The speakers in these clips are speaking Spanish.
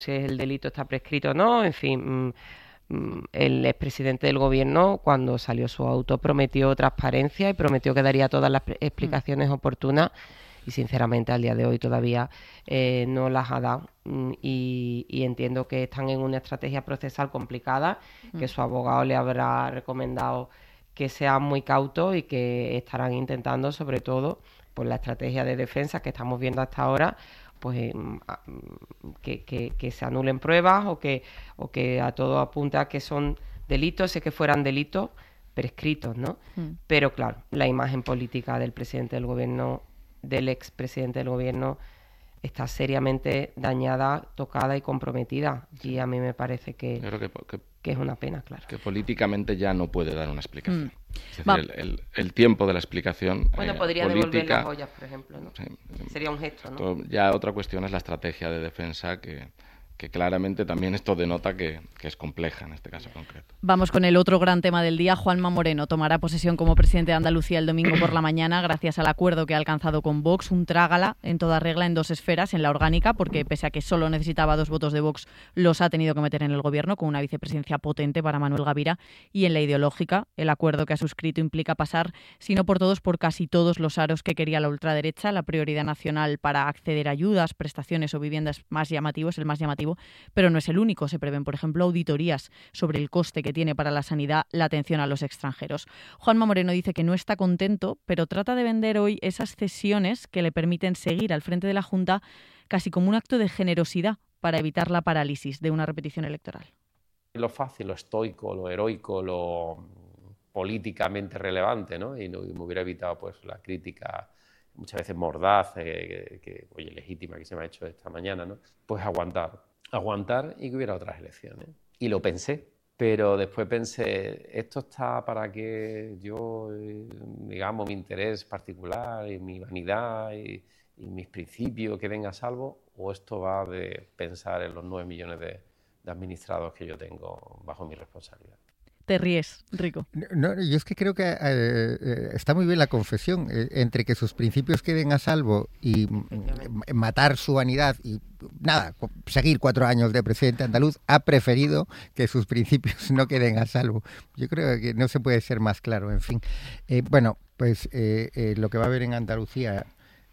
si el delito está prescrito o no, en fin. El expresidente del gobierno, cuando salió su auto, prometió transparencia y prometió que daría todas las explicaciones oportunas, y sinceramente al día de hoy todavía no las ha dado. Y entiendo que están en una estrategia procesal complicada, que su abogado le habrá recomendado que sean muy cautos y que estarán intentando, sobre todo por la estrategia de defensa que estamos viendo hasta ahora, pues que se anulen pruebas o que a todo apunta que son delitos, es que fueran delitos prescritos, ¿no? Pero claro, la imagen política del presidente del gobierno, del expresidente del gobierno, está seriamente dañada, tocada y comprometida. Y a mí me parece que es una pena, claro. Que políticamente ya no puede dar una explicación. Es decir, el tiempo de la explicación bueno, podría política, devolver las joyas, por ejemplo, ¿no? Sí, sería un gesto, ¿no? Ya otra cuestión es la estrategia de defensa que claramente también esto denota que es compleja en este caso concreto. Vamos con el otro gran tema del día. Juanma Moreno tomará posesión como presidente de Andalucía el domingo por la mañana gracias al acuerdo que ha alcanzado con Vox, un trágala en toda regla en dos esferas, en la orgánica, porque pese a que solo necesitaba 2 votos de Vox, los ha tenido que meter en el gobierno con una vicepresidencia potente para Manuel Gavira, y en la ideológica, el acuerdo que ha suscrito implica pasar, si no por todos, por casi todos los aros que quería la ultraderecha. La prioridad nacional para acceder a ayudas, prestaciones o viviendas más llamativos, el más llamativo, pero no es el único. Se prevén, por ejemplo, auditorías sobre el coste que tiene para la sanidad la atención a los extranjeros. Juanma Moreno dice que no está contento, pero trata de vender hoy esas cesiones que le permiten seguir al frente de la Junta casi como un acto de generosidad para evitar la parálisis de una repetición electoral. Lo fácil, lo estoico, lo heroico, lo políticamente relevante, ¿no? Y me hubiera evitado pues la crítica muchas veces mordaz, oye, legítima, que se me ha hecho esta mañana, ¿no? Pues aguantar y que hubiera otras elecciones. Y lo pensé, pero después pensé, esto está para que yo, digamos, mi interés particular y mi vanidad y mis principios queden a salvo, o esto va de pensar en los 9 millones de administrados que yo tengo bajo mi responsabilidad. Te ríes, Rico. No, yo es que creo que está muy bien la confesión. Entre que sus principios queden a salvo y matar su vanidad y nada, seguir 4 años de presidente andaluz, ha preferido que sus principios no queden a salvo. Yo creo que no se puede ser más claro, en fin. Bueno, pues lo que va a haber en Andalucía,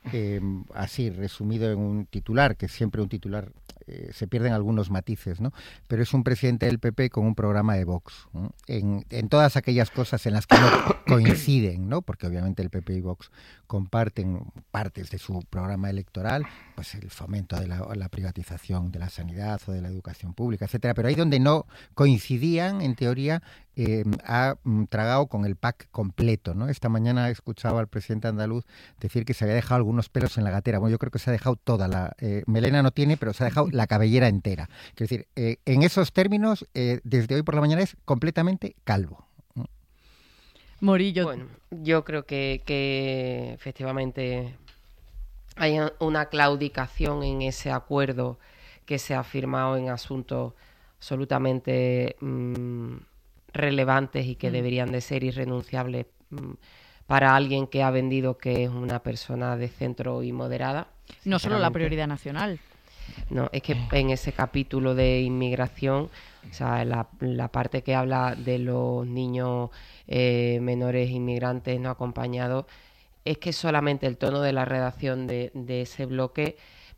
así resumido en un titular, que siempre un titular se pierden algunos matices, ¿no? Pero es un presidente del PP con un programa de Vox, ¿no? En todas aquellas cosas en las que no coinciden, ¿no? Porque obviamente el PP y Vox comparten partes de su programa electoral, pues el fomento de la privatización de la sanidad o de la educación pública, etcétera. Pero ahí donde no coincidían, en teoría, ha tragado con el pack completo, ¿no? Esta mañana he escuchado al presidente andaluz decir que se había dejado algunos pelos en la gatera. Bueno, yo creo que se ha dejado toda la... melena no tiene, pero se ha dejado la cabellera entera. Es decir, en esos términos, desde hoy por la mañana es completamente calvo. Morillo. Bueno, yo creo que efectivamente hay una claudicación en ese acuerdo que se ha firmado en asuntos absolutamente relevantes y que deberían de ser irrenunciables para alguien que ha vendido que es una persona de centro y moderada. No solo la prioridad nacional. No, es que en ese capítulo de inmigración, o sea, la parte que habla de los niños menores inmigrantes no acompañados, es que solamente el tono de la redacción de ese bloque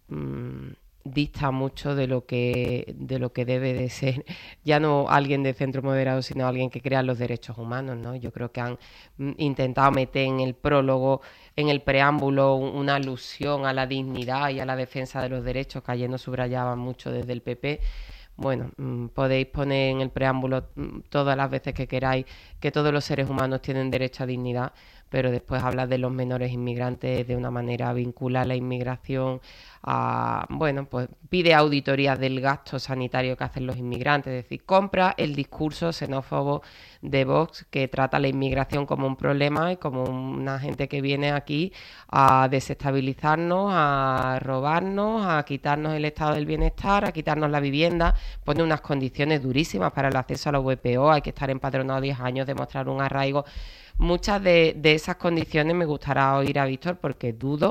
dista mucho de lo que debe de ser ya no alguien de centro moderado, sino alguien que crea los derechos humanos, ¿no? Yo creo que han intentado meter en el prólogo, en el preámbulo, una alusión a la dignidad y a la defensa de los derechos, que ayer nos subrayaban mucho desde el PP. Bueno, podéis poner en el preámbulo todas las veces que queráis que todos los seres humanos tienen derecho a dignidad, pero después habla de los menores inmigrantes de una manera, vincula la inmigración a, bueno, pues pide auditorías del gasto sanitario que hacen los inmigrantes, es decir, compra el discurso xenófobo de Vox, que trata la inmigración como un problema y como una gente que viene aquí a desestabilizarnos, a robarnos, a quitarnos el estado del bienestar, a quitarnos la vivienda, pone unas condiciones durísimas para el acceso a la VPO, hay que estar empadronado 10 años, demostrar un arraigo. Muchas de esas condiciones me gustará oír a Víctor, porque dudo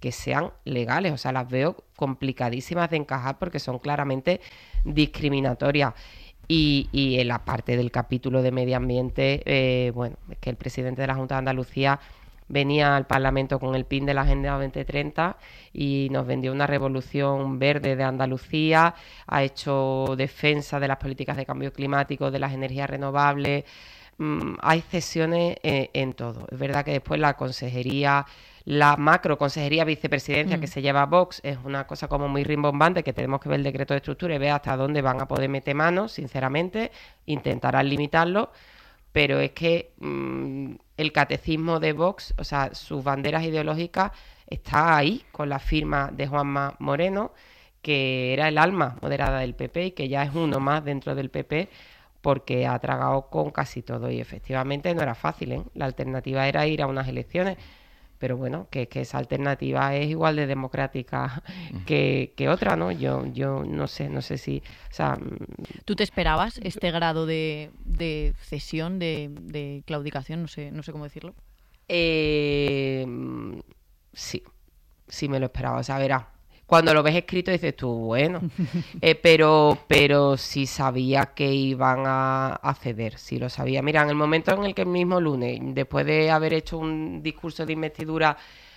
que sean legales. O sea, las veo complicadísimas de encajar porque son claramente discriminatorias. Y en la parte del capítulo de medio ambiente, bueno, es que el presidente de la Junta de Andalucía venía al Parlamento con el PIN de la Agenda 2030 y nos vendió una revolución verde de Andalucía, ha hecho defensa de las políticas de cambio climático, de las energías renovables. Hay cesiones en todo. Es verdad que después la consejería, la macroconsejería vicepresidencia que se lleva Vox es una cosa como muy rimbombante, que tenemos que ver el decreto de estructura y ver hasta dónde van a poder meter manos, sinceramente, intentarán limitarlo, pero es que el catecismo de Vox, o sea, sus banderas ideológicas, está ahí con la firma de Juanma Moreno, que era el alma moderada del PP y que ya es uno más dentro del PP, porque ha tragado con casi todo y efectivamente no era fácil, ¿eh? La alternativa era ir a unas elecciones, pero bueno, que esa alternativa es igual de democrática que otra, ¿no? Yo no sé si... O sea, ¿tú te esperabas este grado de cesión, de claudicación? No sé cómo decirlo. Sí me lo esperaba. O sea, verás, cuando lo ves escrito dices tú, bueno, pero sí sabía que iban a ceder, sí lo sabía. Mira, en el momento en el que el mismo lunes, después de haber hecho un discurso de investidura,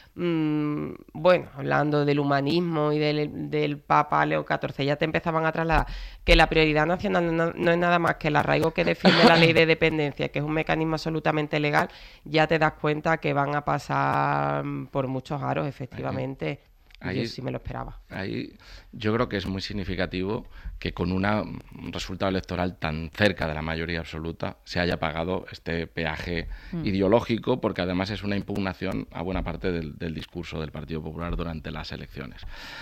bueno, hablando del humanismo y del Papa León XIV, ya te empezaban a trasladar que la prioridad nacional no es nada más que el arraigo que defiende la ley de dependencia, que es un mecanismo absolutamente legal, ya te das cuenta que van a pasar por muchos aros, efectivamente. Yo sí me lo esperaba. Ahí yo creo que es muy significativo que con un resultado electoral tan cerca de la mayoría absoluta se haya pagado este peaje ideológico, porque además es una impugnación a buena parte del discurso del Partido Popular durante las elecciones.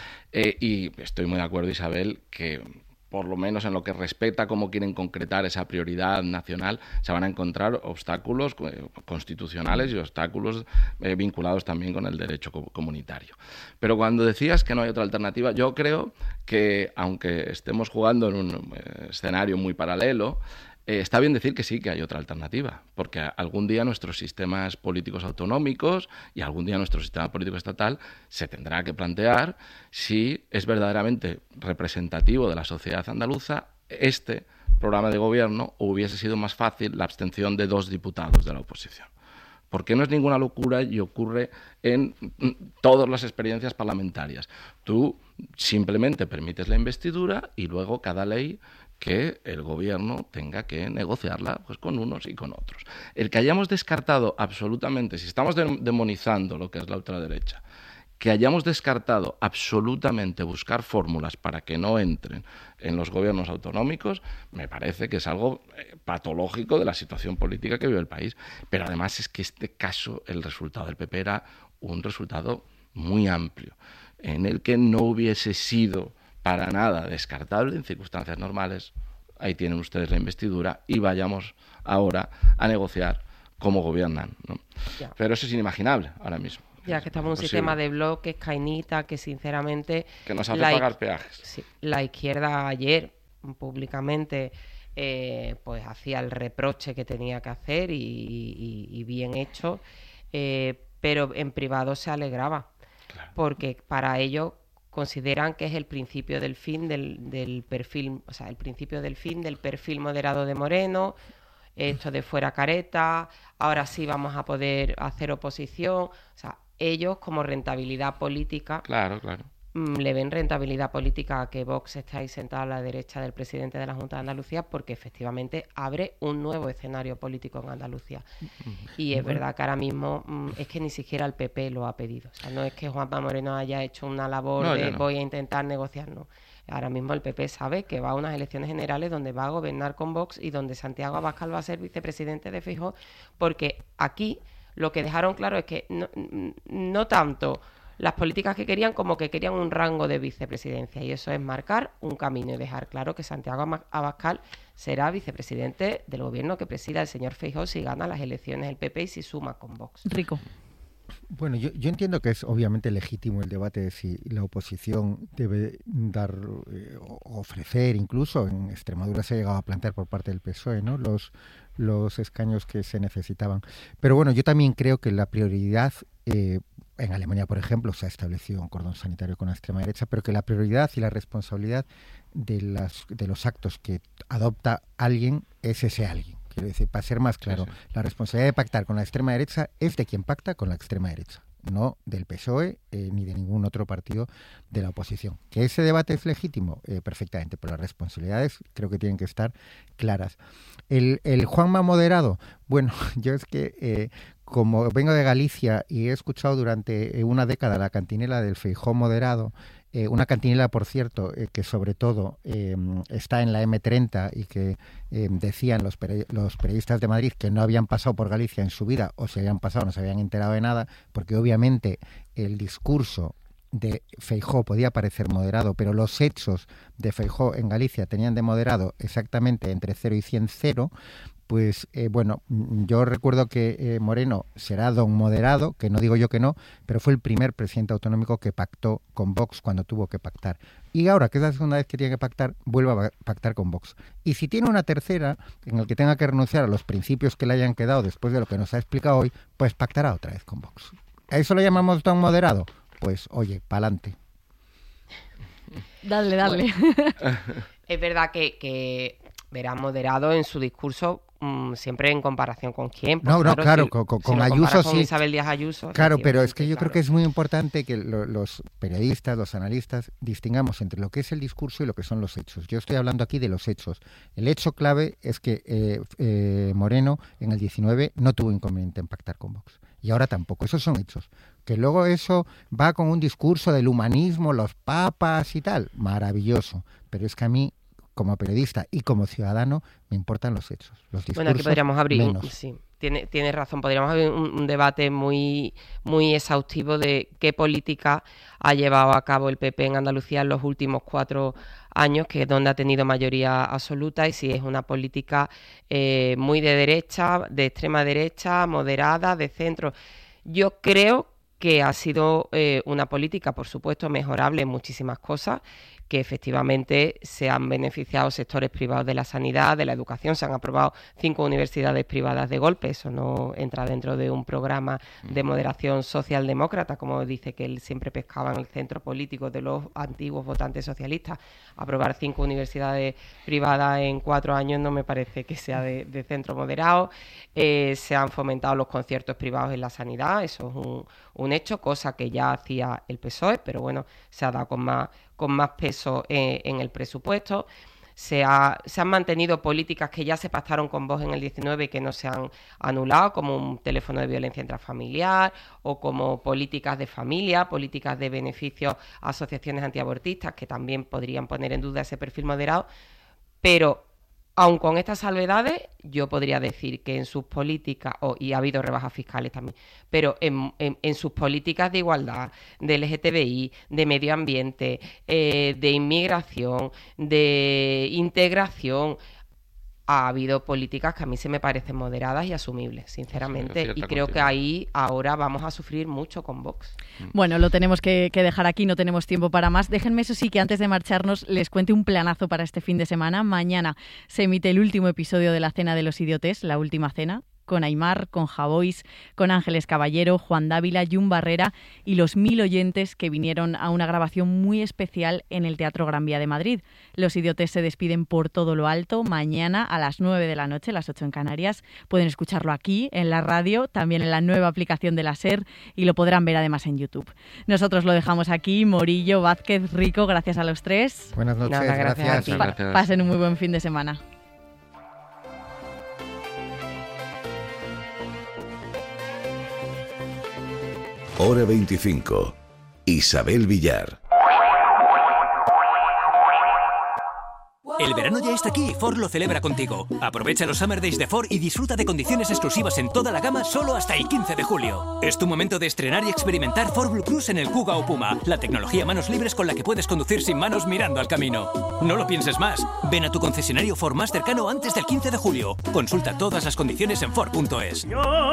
Y estoy muy de acuerdo, Isabel, que por lo menos en lo que respecta a cómo quieren concretar esa prioridad nacional, se van a encontrar obstáculos constitucionales y obstáculos vinculados también con el derecho comunitario. Pero cuando decías que no hay otra alternativa, yo creo que, aunque estemos jugando en un escenario muy paralelo, está bien decir que sí, que hay otra alternativa, porque algún día nuestros sistemas políticos autonómicos y algún día nuestro sistema político estatal se tendrá que plantear si es verdaderamente representativo de la sociedad andaluza este programa de gobierno, o hubiese sido más fácil la abstención de 2 diputados de la oposición. Porque no es ninguna locura y ocurre en todas las experiencias parlamentarias. Tú simplemente permites la investidura y luego cada ley que el gobierno tenga que negociarla pues con unos y con otros. El que hayamos descartado absolutamente, si estamos demonizando lo que es la ultraderecha, que hayamos descartado absolutamente buscar fórmulas para que no entren en los gobiernos autonómicos, me parece que es algo patológico de la situación política que vive el país. Pero además es que este caso, el resultado del PP era un resultado muy amplio, en el que no hubiese sido para nada descartable en circunstancias normales. Ahí tienen ustedes la investidura y vayamos ahora a negociar cómo gobiernan, ¿no? Pero eso es inimaginable ahora mismo. Ya que estamos en un sistema de bloques, cainita, que sinceramente... Que nos hace pagar peajes. Sí, la izquierda ayer públicamente pues hacía el reproche que tenía que hacer y bien hecho, pero en privado se alegraba, claro, porque para ellos consideran que es el principio del fin del perfil, o sea, el principio del fin del perfil moderado de Moreno, esto de fuera careta, ahora sí vamos a poder hacer oposición. O sea, ellos como rentabilidad política, claro, le ven rentabilidad política a que Vox esté ahí sentado a la derecha del presidente de la Junta de Andalucía, porque efectivamente abre un nuevo escenario político en Andalucía. Y es verdad que ahora mismo es que ni siquiera el PP lo ha pedido. O sea, no es que Juanma Moreno haya hecho una labor voy a intentar negociar, no. Ahora mismo el PP sabe que va a unas elecciones generales donde va a gobernar con Vox y donde Santiago Abascal va a ser vicepresidente de Feijóo, porque aquí lo que dejaron claro es que no tanto las políticas que querían como que querían un rango de vicepresidencia, y eso es marcar un camino y dejar claro que Santiago Abascal será vicepresidente del gobierno que presida el señor Feijóo si gana las elecciones el PP y si suma con Vox. Rico. Bueno, yo entiendo que es obviamente legítimo el debate de si la oposición debe dar, ofrecer, incluso en Extremadura se ha llegado a plantear por parte del PSOE, ¿no?, los escaños que se necesitaban. Pero bueno, yo también creo que la prioridad En Alemania, por ejemplo, se ha establecido un cordón sanitario con la extrema derecha, pero que la prioridad y la responsabilidad de los actos que adopta alguien es ese alguien. Quiero decir, para ser más claro, la responsabilidad de pactar con la extrema derecha es de quien pacta con la extrema derecha, no del PSOE ni de ningún otro partido de la oposición. ¿Que ese debate es legítimo? Perfectamente, pero las responsabilidades creo que tienen que estar claras. El Juanma moderado, bueno, yo es que como vengo de Galicia y he escuchado durante una década la cantinela del Feijóo moderado, una cantinela, por cierto, que sobre todo está en la M30 y que decían los periodistas de Madrid que no habían pasado por Galicia en su vida, o si habían pasado no se habían enterado de nada, porque obviamente el discurso de Feijóo podía parecer moderado, pero los hechos de Feijóo en Galicia tenían de moderado exactamente entre 0 y 100, 0. Pues bueno, yo recuerdo que Moreno será don moderado, que no digo yo que no, pero fue el primer presidente autonómico que pactó con Vox cuando tuvo que pactar. Y ahora, que es la segunda vez que tiene que pactar, vuelve a pactar con Vox. Y si tiene una tercera, en el que tenga que renunciar a los principios que le hayan quedado después de lo que nos ha explicado hoy, pues pactará otra vez con Vox. ¿A eso lo llamamos don moderado? Pues oye, pa'lante. Dale. Bueno, es verdad que verá moderado en su discurso siempre en comparación con quién. Pues claro, si, con si Ayuso con sí. Isabel Díaz Ayuso. Claro, pero es que yo creo que es muy importante que los periodistas, los analistas, distingamos entre lo que es el discurso y lo que son los hechos. Yo estoy hablando aquí de los hechos. El hecho clave es que Moreno en el 19 no tuvo inconveniente en pactar con Vox. Y ahora tampoco. Esos son hechos. Que luego eso va con un discurso del humanismo, los papas y tal. Maravilloso. Pero es que a mí, como periodista y como ciudadano, me importan los hechos. Los discursos, bueno, aquí podríamos abrir, menos. Tienes razón, podríamos abrir un debate muy, muy exhaustivo de qué política ha llevado a cabo el PP en Andalucía en los últimos 4 años, que es donde ha tenido mayoría absoluta, y si es una política muy de derecha, de extrema derecha, moderada, de centro. Yo creo que ha sido una política, por supuesto, mejorable en muchísimas cosas, que efectivamente se han beneficiado sectores privados de la sanidad, de la educación. Se han aprobado 5 universidades privadas de golpe. Eso no entra dentro de un programa de moderación socialdemócrata, como dice que él siempre pescaba en el centro político de los antiguos votantes socialistas. Aprobar 5 universidades privadas en 4 años no me parece que sea de centro moderado. Se han fomentado los conciertos privados en la sanidad. Eso es un hecho, cosa que ya hacía el PSOE, pero bueno, se ha dado con más peso en el presupuesto. Se han mantenido políticas que ya se pactaron con Vox en el 19 y que no se han anulado, como un teléfono de violencia intrafamiliar o como políticas de familia, políticas de beneficios a asociaciones antiabortistas, que también podrían poner en duda ese perfil moderado. Pero aun con estas salvedades, yo podría decir que en sus políticas, y ha habido rebajas fiscales también, pero en sus políticas de igualdad, de LGTBI, de medio ambiente, de inmigración, de integración, ha habido políticas que a mí se me parecen moderadas y asumibles, sinceramente, y creo que ahí ahora vamos a sufrir mucho con Vox. Bueno, lo tenemos que dejar aquí, no tenemos tiempo para más. Déjenme, eso sí, que antes de marcharnos les cuente un planazo para este fin de semana. Mañana se emite el último episodio de La Cena de los Idiotes, la última cena, con Aimar, con Javois, con Ángeles Caballero, Juan Dávila, Jun Barrera y los 1000 oyentes que vinieron a una grabación muy especial en el Teatro Gran Vía de Madrid. Los Idiotes se despiden por todo lo alto mañana a las 9 de la noche, las 8 en Canarias. Pueden escucharlo aquí, en la radio, también en la nueva aplicación de la SER, y lo podrán ver además en YouTube. Nosotros lo dejamos aquí. Morillo, Vázquez, Rico, gracias a los tres. Buenas noches, gracias. Pasen un muy buen fin de semana. Hora 25. Isabel Villar. El verano ya está aquí y Ford lo celebra contigo. Aprovecha los Summer Days de Ford y disfruta de condiciones exclusivas en toda la gama solo hasta el 15 de julio. Es tu momento de estrenar y experimentar Ford Blue Cruise en el Kuga o Puma, la tecnología manos libres con la que puedes conducir sin manos mirando al camino. No lo pienses más. Ven a tu concesionario Ford más cercano antes del 15 de julio. Consulta todas las condiciones en Ford.es.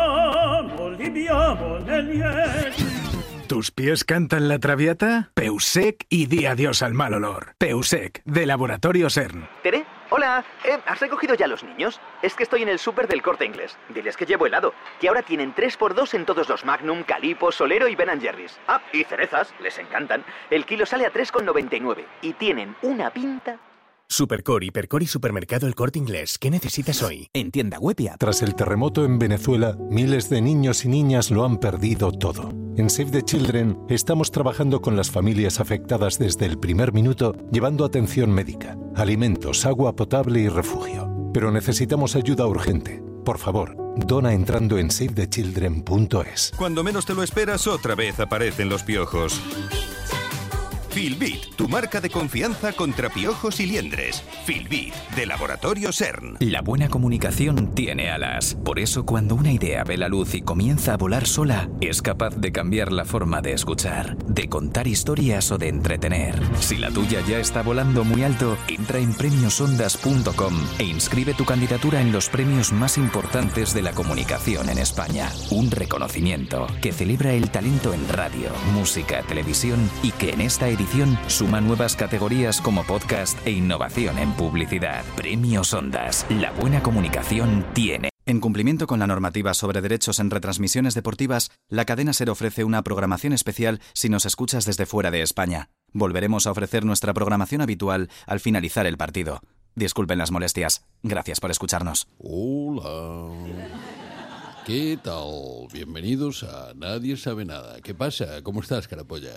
¿Tus pies cantan la Traviata? Peusec y di adiós al mal olor. Peusec, de Laboratorio CERN. Tere, Hola, ¿has recogido ya los niños? Es que estoy en el súper del Corte Inglés. Diles que llevo helado, que ahora tienen 3x2 en todos los Magnum, Calippo, Solero y Ben & Jerry's. Ah, y cerezas, les encantan. El kilo sale a 3,99 y tienen una pinta... Supercor, Hipercor y Supermercado El Corte Inglés. ¿Qué necesitas hoy? En tienda web y app. Tras el terremoto en Venezuela, miles de niños y niñas lo han perdido todo. En Save the Children estamos trabajando con las familias afectadas desde el primer minuto, llevando atención médica, alimentos, agua potable y refugio. Pero necesitamos ayuda urgente. Por favor, dona entrando en savethechildren.es. Cuando menos te lo esperas, otra vez aparecen los piojos. Filbit, tu marca de confianza contra piojos y liendres. Filbit, de Laboratorio CERN. La buena comunicación tiene alas. Por eso, cuando una idea ve la luz y comienza a volar sola, es capaz de cambiar la forma de escuchar, de contar historias o de entretener. Si la tuya ya está volando muy alto, entra en premiosondas.com e inscribe tu candidatura en los premios más importantes de la comunicación en España. Un reconocimiento que celebra el talento en radio, música, televisión y que en esta edición suma nuevas categorías como podcast e innovación en publicidad. Premios Ondas. La buena comunicación tiene. En cumplimiento con la normativa sobre derechos en retransmisiones deportivas, la cadena SER ofrece una programación especial si nos escuchas desde fuera de España. Volveremos a ofrecer nuestra programación habitual al finalizar el partido. Disculpen las molestias. Gracias por escucharnos. Hola. ¿Qué tal? Bienvenidos a Nadie Sabe Nada. ¿Qué pasa? ¿Cómo estás, carapolla?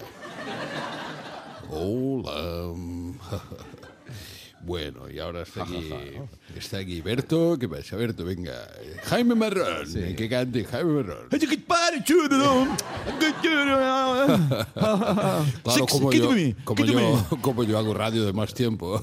Hola. Bueno, y ahora está aquí Berto. ¿Qué pasa, Berto? Venga. Jaime Marrón. Sí. Que cante Jaime Marrón. Claro, como yo hago radio de más tiempo.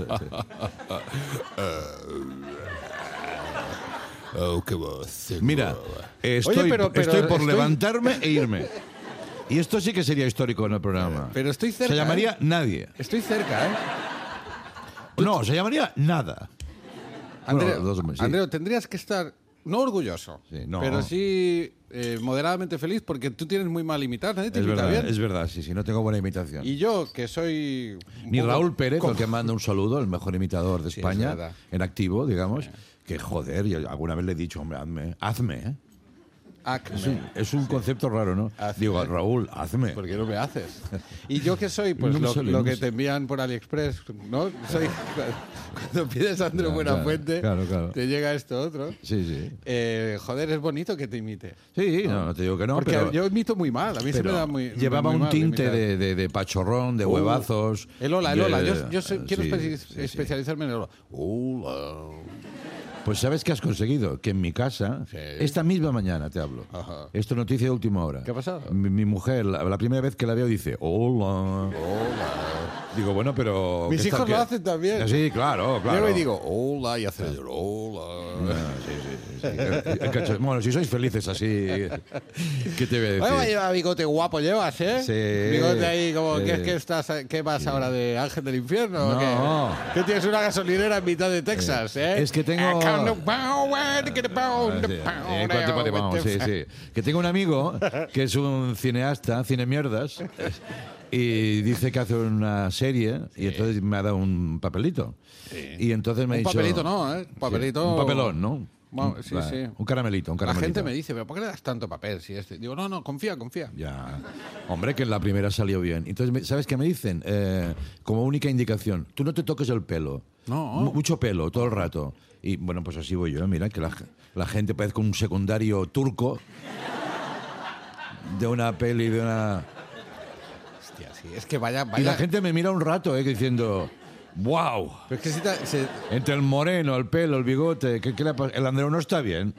Oh, qué voz. Mira, estoy por levantarme e irme. Y esto sí que sería histórico en el programa. Pero estoy cerca. Se llamaría Nadie. Estoy cerca, ¿eh? No, se llamaría Nada. Andreu, tendrías que estar, no orgulloso, pero sí moderadamente feliz, porque tú tienes muy mal imitar. Nadie te imita bien. Es verdad, sí, no tengo buena imitación. Y yo, que soy... Ni Raúl Pérez, el que manda un saludo, el mejor imitador de España, en activo, digamos, que joder, yo alguna vez le he dicho, hombre, hazme, ¿eh? Es un concepto raro, ¿no? Digo, Raúl, hazme. ¿Por qué no me haces? Y yo que soy, pues lo que te envían por AliExpress, ¿no? Soy, cuando pides a Andreu Buenafuente, te llega esto otro. Sí. Joder, es bonito que te imite. Sí, no te digo que no. Porque pero yo imito muy mal, a mí se me da muy llevaba muy un mal tinte de pachorrón, de huevazos. El hola. Yo quiero especializarme en el hola. Hola. Pues ¿sabes qué has conseguido? Que en mi casa, esta misma mañana te hablo, esto noticia de última hora. ¿Qué ha pasado? Mi mujer, la primera vez que la veo, dice, hola. Digo, bueno, pero... Mis hijos lo hacen también. Sí, claro. Yo le digo, hola, y hace hola. Sí. Bueno, si sois felices así, ¿qué te voy a decir? Bueno, lleva bigote guapo llevas, ¿eh? Sí. Bigote ahí como, ¿qué vas ahora, de Ángel del Infierno? No. ¿Qué tienes una gasolinera en mitad de Texas, Es que tengo... Sí. Que tengo un amigo que es un cineasta, cinemierdas, y dice que hace una serie y entonces me ha dado un papelito. Y entonces me ha dicho... Un papelito no, ¿eh? Un papelón, ¿no? Bueno, sí. Un caramelito. La gente me dice, ¿pero por qué le das tanto papel? Digo, no, confía. Ya. Hombre, que en la primera salió bien. Entonces, ¿sabes qué me dicen? Como única indicación, tú no te toques el pelo. No. Mucho pelo, todo el rato. Y bueno, pues así voy yo. Mira, que la gente parece un secundario turco de una peli, de una... Hostia, sí. Es que vaya... Y la gente me mira un rato, diciendo... ¡Wow! Pero es que entre el moreno, el pelo, el bigote, ¿qué le pasa? El Andreu no está bien.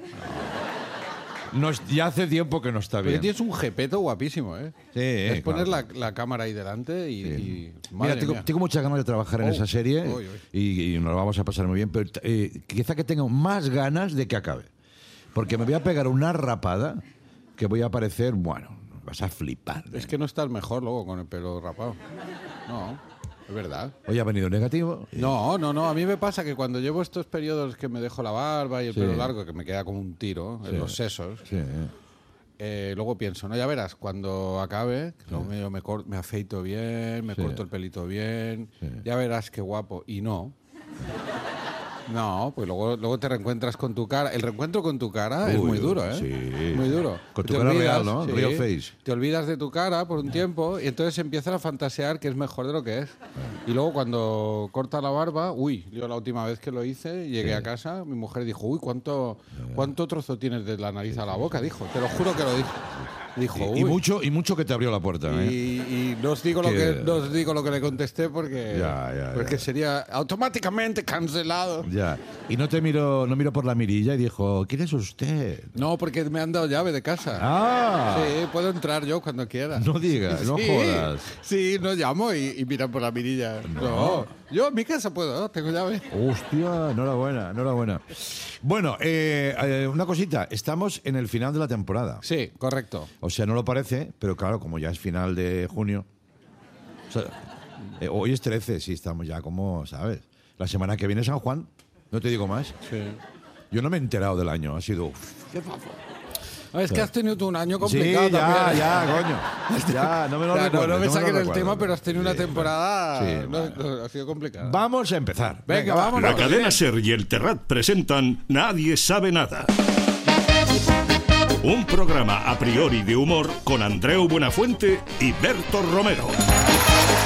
Ya hace tiempo que no está bien. Pero tienes un jepeto guapísimo, ¿eh? Sí. Es poner la cámara ahí delante y mira, tengo muchas ganas de trabajar en esa serie y nos lo vamos a pasar muy bien, pero quizá que tengo más ganas de que acabe. Porque me voy a pegar una rapada que voy a parecer, bueno, vas a flipar. Es que no estás mejor luego con el pelo rapado. No. Es verdad. ¿Hoy ha venido negativo? No. A mí me pasa que cuando llevo estos periodos que me dejo la barba y el pelo largo, que me queda como un tiro en los sesos, luego pienso, no, ya verás, cuando acabe, me afeito bien, me corto el pelito bien, ya verás qué guapo. Y no. No, pues luego te reencuentras con tu cara. El reencuentro con tu cara es muy duro, ¿eh? Sí. Muy duro. Con tu cara real, ¿no? Sí, Real face. Te olvidas de tu cara por un tiempo y entonces empiezas a fantasear que es mejor de lo que es. Y luego cuando corta la barba, yo la última vez que lo hice, llegué a casa, mi mujer dijo, ¿cuánto trozo tienes de la nariz a la boca? Dijo, te lo juro que lo dijo. Dijo, y mucho que te abrió la puerta, ¿eh? Y no os digo lo que le contesté porque sería automáticamente cancelado. Ya. Y no miró por la mirilla y dijo, ¿quién es usted? No, porque me han dado llave de casa. Ah. Sí, puedo entrar yo cuando quiera. No digas, no jodas. Sí, no llamo y miran por la mirilla. No. Yo en mi casa puedo, tengo llave. Hostia, enhorabuena. Bueno, una cosita, estamos en el final de la temporada. Sí, correcto. O sea, no lo parece, pero claro, como ya es final de junio. O sea, hoy es 13, sí, estamos ya como, ¿sabes? La semana que viene San Juan, no te digo más. Sí. Yo no me he enterado del año, ha sido... Es que has tenido tú un año complicado. Sí, ya, coño. Ya, no me lo recuerdo. No me saquen el tema, pero has tenido una temporada... ha sido complicada. Vamos a empezar. Venga, vámonos. La cadena SER y el Terrat presentan Nadie sabe nada. Un programa a priori de humor con Andreu Buenafuente y Berto Romero.